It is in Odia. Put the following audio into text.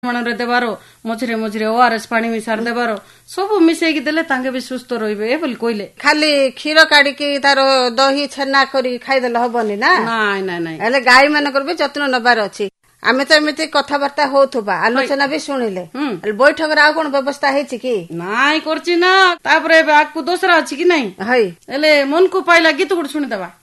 ମଣରେ ଦେବାର ମଝିରେ ମଝିରେ ORS ପାଣି ମିଶାର ଦେବାର ସବୁ ମିଶେଇକି ଦେଲେ ତାଙ୍କେ ବି ସୁସ୍ଥ ରହିବେ ବୋଲି କହିଲେ। ଖାଲି କ୍ଷୀର କାଢିକି ତାର ଦହି ଛେନା କରି ଖାଇଦେଲେ ହବନି ନା। ନାଇଁ ନାଇଁ ନାଇଁ, ହେଲେ ଗାଈ ମାନଙ୍କର ବି ଯତ୍ନ ନେବାର ଅଛି। ଆମେ ତ ଏମିତି କଥାବାର୍ତ୍ତା ହଉଥିବା, ଆଲୋଚନା ବି ଶୁଣିଲେ। ବୈଠକରେ ଆଉ କଣ ବ୍ୟବସ୍ଥା ହେଇଛି କି? ନାଇଁ କରିଛି ନା। ତାପରେ ଏବେ ଆଗକୁ ଦୋସରା ଅଛି କି ନାଇଁ? ହେଇ ହେଲେ ମନକୁ ପାଇଲା ଗୀତ ଗୋଟେ ଶୁଣିଦବା।